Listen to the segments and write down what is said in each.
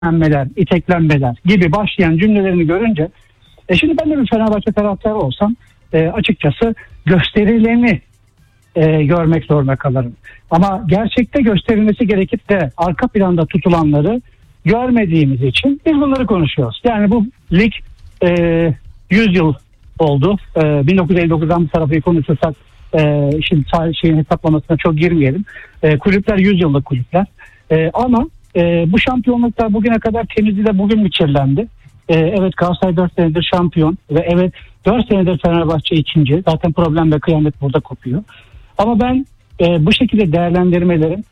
iteklenmeler, iteklenmeler gibi başlayan cümlelerini görünce şimdi ben de bir Fenerbahçe taraftarı olsam açıkçası gösterileni görmek zorunda kalırım. Ama gerçekte gösterilmesi gerekip de arka planda tutulanları görmediğimiz için biz bunları konuşuyoruz. Yani bu lig 100 yıl oldu. 1959'dan bu tarafı konuşursak şimdi şeyin hesaplamasına çok girmeyelim. Kulüpler 100 yıllık kulüpler. Ama bu şampiyonluklar bugüne kadar temizliğiyle bugün biçerlendi. Evet, Galatasaray 4 senedir şampiyon ve evet 4 senedir Fenerbahçe ikinci. Zaten problem ve kıyamet burada kopuyor. Ama ben bu şekilde değerlendirmelerin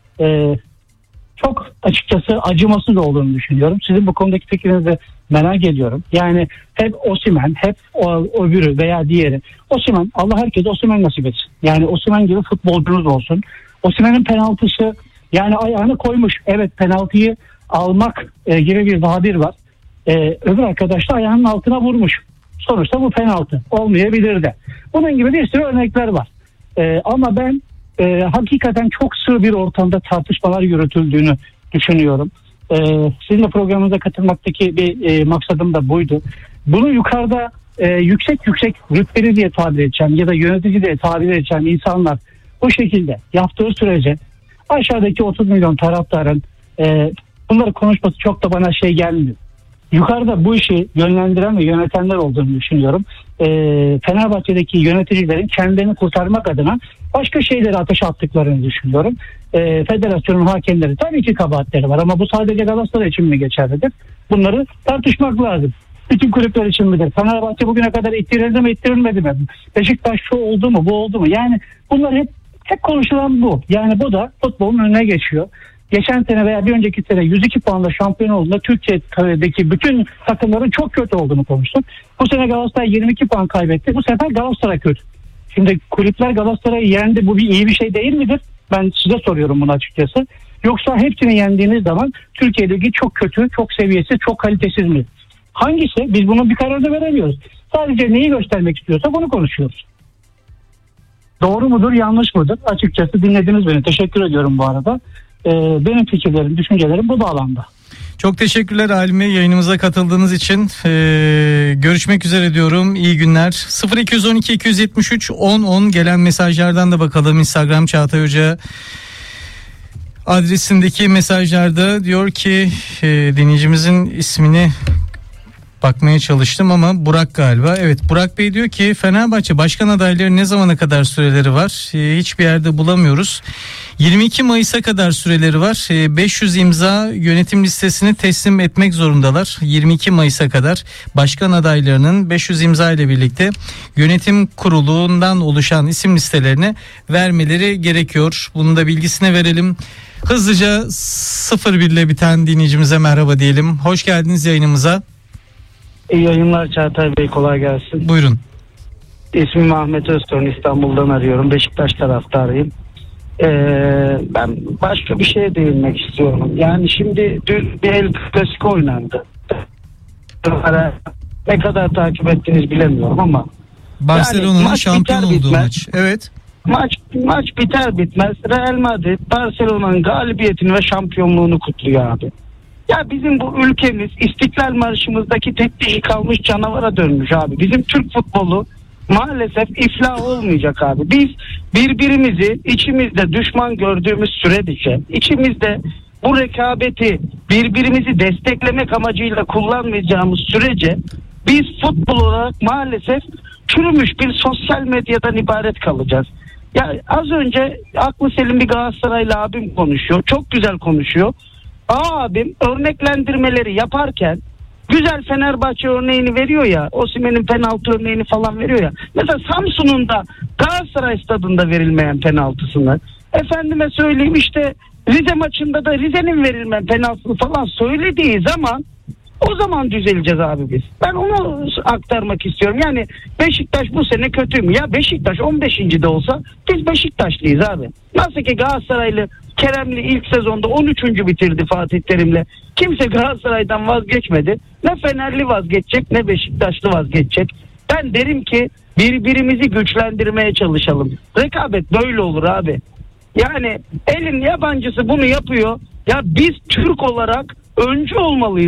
çok açıkçası acımasız olduğunu düşünüyorum. Sizin bu konudaki fikrinizi merak ediyorum. Yani hep Osimhen, hep öbürü veya diğeri. Osimhen, Allah herkese Osimhen nasip etsin. Yani Osimhen gibi futbolcunuz olsun. Osimhen'in penaltısı, yani ayağını koymuş. Evet, penaltıyı almak gibi bir tabir var. Öbür arkadaş da ayağının altına vurmuş. Sonuçta bu penaltı. Olmayabilir de. Bunun gibi bir sürü örnekler var. Ama ben hakikaten çok sığ bir ortamda tartışmalar yürütüldüğünü düşünüyorum. Sizin de programınıza katılmaktaki bir maksadım da buydu. Bunu yukarıda yüksek rütbeli diye tabir edeceğim ya da yönetici diye tabir edeceğim insanlar bu şekilde yaptığı sürece aşağıdaki 30 milyon taraftarın bunları konuşması çok da bana şey gelmiyor. Yukarıda bu işi yönlendiren ve yönetenler olduğunu düşünüyorum. Fenerbahçe'deki yöneticilerin kendilerini kurtarmak adına başka şeylere ateş attıklarını düşünüyorum. Federasyonun hakemleri tabii ki kabahatleri var ama bu sadece Galatasaray için mi geçerlidir? Bunları tartışmak lazım. Bütün kulüpler için midir? Fenerbahçe bugüne kadar ittirildi mi, ittirilmedi mi? Beşiktaş şu oldu mu, bu oldu mu? Yani bunlar hep konuşulan bu. Yani bu da futbolun önüne geçiyor. Geçen sene veya bir önceki sene 102 puanla şampiyon olduğunda Türkiye'deki bütün takımların çok kötü olduğunu konuştuk. Bu sene Galatasaray 22 puan kaybetti. Bu sefer Galatasaray kötü. Şimdi kulüpler Galatasaray'ı yendi. Bu iyi bir şey değil midir? Ben size soruyorum bunu açıkçası. Yoksa hepsini yendiğiniz zaman Türkiye Ligi çok kötü, çok seviyesiz, çok kalitesiz mi? Hangisi? Biz bunun bir kararını veremiyoruz. Sadece neyi göstermek istiyorsa bunu konuşuyoruz. Doğru mudur, yanlış mıdır? Açıkçası dinlediniz beni. Teşekkür ediyorum bu arada. Benim fikirlerim, düşüncelerim bu bağlamda. Çok teşekkürler Halim Bey, yayınımıza katıldığınız için. Görüşmek üzere diyorum. İyi günler. 0212 273 10 gelen mesajlardan da bakalım. Instagram Çağatay Hoca adresindeki mesajlarda diyor ki dinleyicimizin ismini bakmaya çalıştım ama Burak galiba. Evet, Burak Bey diyor ki Fenerbahçe başkan adayları ne zamana kadar süreleri var? Hiçbir yerde bulamıyoruz. 22 Mayıs'a kadar süreleri var. 500 imza yönetim listesini teslim etmek zorundalar. 22 Mayıs'a kadar başkan adaylarının 500 imza ile birlikte yönetim kurulundan oluşan isim listelerini vermeleri gerekiyor. Bunun da bilgisine verelim. Hızlıca 01 ile biten dinleyicimize merhaba diyelim. Hoş geldiniz yayınımıza. İyi yayınlar Çağatay Bey, kolay gelsin. Buyurun. İsmim Ahmet Öztorun, İstanbul'dan arıyorum. Beşiktaş taraftarıyım. Ben başka bir şeye değinmek istiyorum. Yani şimdi dün bir El Clasico oynandı. Ne kadar takip ettiniz bilemiyorum ama Barcelona'nın yani şampiyon olduğu maç. Evet. Maç biter bitmez Real Madrid Barcelona'nın galibiyetini ve şampiyonluğunu kutluyor abi. Ya bizim bu ülkemiz İstiklal Marşımızdaki tek dişi kalmış canavara dönmüş abi. Bizim Türk futbolu maalesef iflah olmayacak abi. Biz birbirimizi içimizde düşman gördüğümüz sürece, içimizde bu rekabeti birbirimizi desteklemek amacıyla kullanmayacağımız sürece biz futbol olarak maalesef çürümüş bir sosyal medyadan ibaret kalacağız. Ya az önce aklı selim bir Galatasaraylı abim konuşuyor. Çok güzel konuşuyor. Abim örneklendirmeleri yaparken güzel Fenerbahçe örneğini veriyor ya, Osimhen'in penaltı örneğini falan veriyor ya. Mesela Samsun'un da Galatasaray stadında verilmeyen penaltısını, efendime söyleyeyim işte Rize maçında da Rize'nin verilmeyen penaltısını falan söylediği zaman o zaman düzeleceğiz abi biz. Ben onu aktarmak istiyorum. Yani Beşiktaş bu sene kötü mü? Ya Beşiktaş 15. de olsa biz Beşiktaşlıyız abi. Nasıl ki Galatasaraylı Keremli ilk sezonda 13. bitirdi Fatih Terim'le. Kimse Galatasaray'dan vazgeçmedi. Ne Fenerli vazgeçecek ne Beşiktaşlı vazgeçecek. Ben derim ki birbirimizi güçlendirmeye çalışalım. Rekabet böyle olur abi. Yani elin yabancısı bunu yapıyor. Ya biz Türk olarak öncü olmalıyız.